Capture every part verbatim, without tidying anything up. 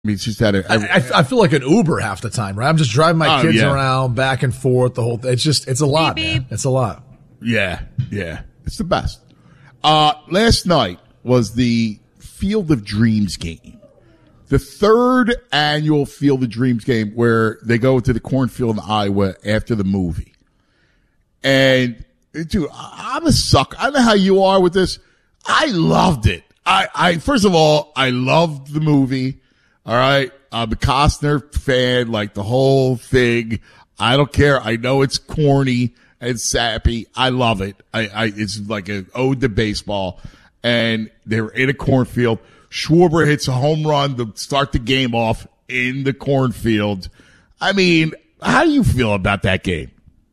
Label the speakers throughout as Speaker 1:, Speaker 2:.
Speaker 1: I mean, it's just had a,
Speaker 2: I, I, I feel like an Uber half the time, right? I'm just driving my
Speaker 1: oh,
Speaker 2: kids
Speaker 1: yeah.
Speaker 2: around back and forth. The whole thing. It's just, it's a lot, beep, man. It's a lot.
Speaker 1: Yeah, yeah. It's the best. Uh, last night was the Field of Dreams game. The third annual Field of Dreams game where they go to the cornfield in Iowa after the movie. And, dude, I'm a sucker. I don't know how you are with this. I loved it. I, I, first of all, I loved the movie. All right. I'm a Costner fan, like the whole thing. I don't care. I know it's corny and sappy. I love it. I, I, it's like an ode to baseball. And they were in a cornfield. Schwarber hits a home run to start the game off in the cornfield. I mean, how do you feel about that game?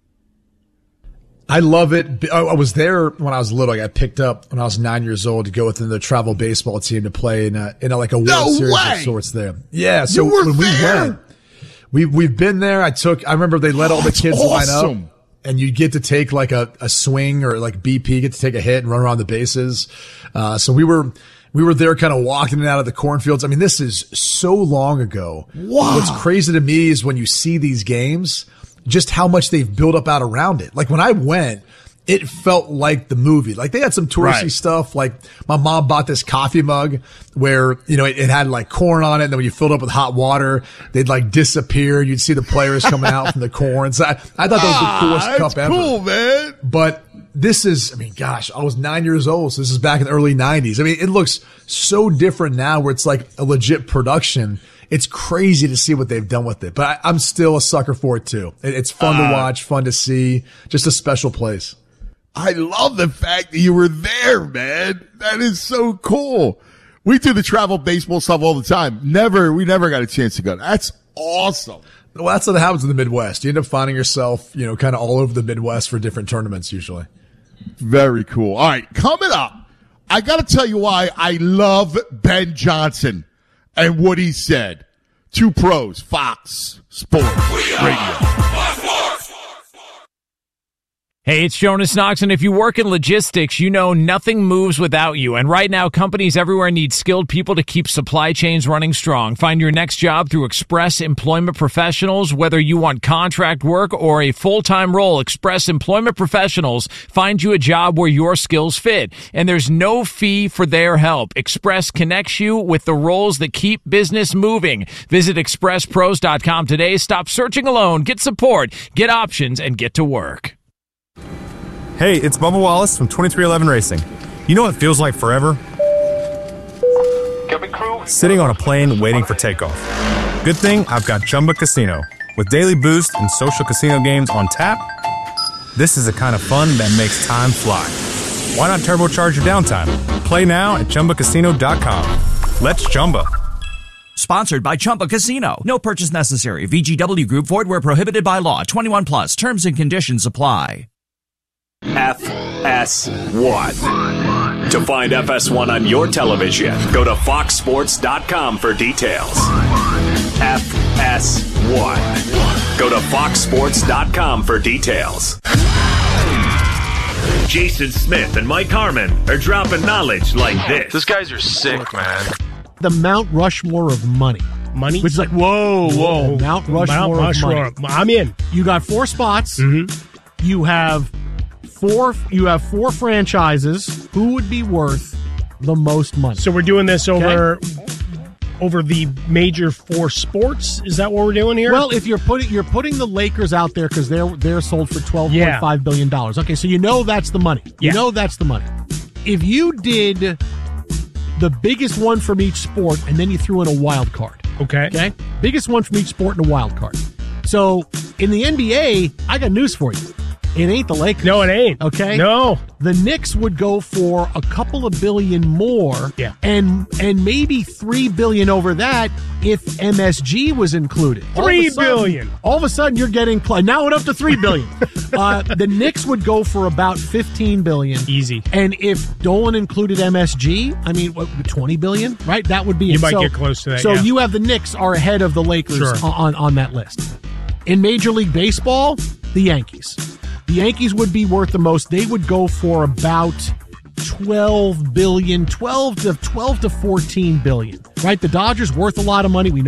Speaker 2: I love it. I was there when I was little. I got picked up when I was nine years old to go within the travel baseball team to play in a, in a, like a World
Speaker 1: no
Speaker 2: Series
Speaker 1: way.
Speaker 2: of sorts there. Yeah. So
Speaker 1: you were
Speaker 2: when
Speaker 1: there?
Speaker 2: we went, we, we've been there. I took, I remember they let
Speaker 1: oh,
Speaker 2: all the kids
Speaker 1: awesome.
Speaker 2: line up and you get to take like a, a swing or like B P, get to take a hit and run around the bases. Uh, so we were, we were there kind of walking in and out of the cornfields. I mean, this is so long ago.
Speaker 1: Wow.
Speaker 2: What's crazy to me is when you see these games, just how much they've built up out around it. Like when I went, it felt like the movie. Like they had some touristy
Speaker 1: right.
Speaker 2: stuff. Like my mom bought this coffee mug where, you know, it, it had like corn on it. And then when you filled it up with hot water, they'd like disappear. You'd see the players coming out from the corn. So I, I thought that was the coolest
Speaker 1: ah,
Speaker 2: cup
Speaker 1: that's
Speaker 2: ever.
Speaker 1: Cool, man.
Speaker 2: But this is, I mean, gosh, I was nine years old. So this is back in the early nineties. I mean, it looks so different now where it's like a legit production. It's crazy to see what they've done with it, but I, I'm still a sucker for it too. It, it's fun uh, to watch, fun to see, just a special place.
Speaker 1: I love the fact that you were there, man. That is so cool. We do the travel baseball stuff all the time. Never, we never got a chance to go. That's awesome.
Speaker 2: Well, that's what happens in the Midwest. You end up finding yourself, you know, kind of all over the Midwest for different tournaments usually.
Speaker 1: Very cool. All right, coming up, I got to tell you why I love Ben Johnson and what he said. Two pros, Fox Sports Radio.
Speaker 3: Hey, it's Jonas Knox, and if you work in logistics, you know nothing moves without you. And right now, companies everywhere need skilled people to keep supply chains running strong. Find your next job through Express Employment Professionals. Whether you want contract work or a full-time role, Express Employment Professionals find you a job where your skills fit. And there's no fee for their help. Express connects you with the roles that keep business moving. Visit express pros dot com today. Stop searching alone. Get support, get options, and get to work.
Speaker 4: Hey, it's Bubba Wallace from twenty-three eleven Racing. You know what feels like forever? Sitting on a plane waiting for takeoff. Good thing I've got Chumba Casino. With daily boost and social casino games on tap, this is the kind of fun that makes time fly. Why not turbocharge your downtime? Play now at Chumba Casino dot com. Let's Chumba.
Speaker 5: Sponsored by Chumba Casino. No purchase necessary. V G W Group. Void where prohibited by law. twenty-one plus. Terms and conditions apply.
Speaker 6: F S one. To find F S one on your television, go to fox sports dot com for details. F S one. Go to fox sports dot com for details. Jason Smith and Mike Harmon are dropping knowledge like this.
Speaker 7: Those guys are sick, man.
Speaker 8: The Mount Rushmore of money.
Speaker 9: Money?
Speaker 8: Which is like,
Speaker 9: whoa, whoa.
Speaker 8: Mount Rushmore
Speaker 9: Mount
Speaker 8: of
Speaker 9: Rushmore.
Speaker 8: money.
Speaker 9: I'm in.
Speaker 8: You got four spots.
Speaker 9: Mm-hmm.
Speaker 8: You have four You have four franchises. Who would be worth the most money?
Speaker 9: So we're doing this over
Speaker 8: Okay.
Speaker 9: over the major four sports? Is that what we're doing here?
Speaker 8: Well, if you're putting you're putting the Lakers out there because they're they're sold for twelve point
Speaker 9: Yeah.
Speaker 8: five billion dollars. Okay, so you know that's the money. You
Speaker 9: Yeah.
Speaker 8: know that's the money. If you did the biggest one from each sport and then you threw in a wild card.
Speaker 9: Okay.
Speaker 8: Okay? Biggest one from each sport and a wild card. So in the N B A, I got news for you. It ain't the Lakers.
Speaker 9: No, it ain't.
Speaker 8: Okay?
Speaker 9: No.
Speaker 8: The Knicks would go for a couple of billion more.
Speaker 9: Yeah.
Speaker 8: And and maybe three billion over that if M S G was included. All of
Speaker 9: Three
Speaker 8: a sudden-
Speaker 9: billion.
Speaker 8: All of a sudden you're getting cl- now it up to three billion. uh, the Knicks would go for about fifteen billion.
Speaker 9: Easy.
Speaker 8: And if Dolan included M S G, I mean what, twenty billion, right? That would be
Speaker 9: You
Speaker 8: it.
Speaker 9: might
Speaker 8: So-
Speaker 9: get close to that,
Speaker 8: So
Speaker 9: yeah.
Speaker 8: you have the Knicks are ahead of the Lakers
Speaker 9: Sure.
Speaker 8: on, on that list. In Major League Baseball, the Yankees. The Yankees would be worth the most. They would go for about twelve billion, twelve to twelve to fourteen billion. Right? The Dodgers worth a lot of money. We know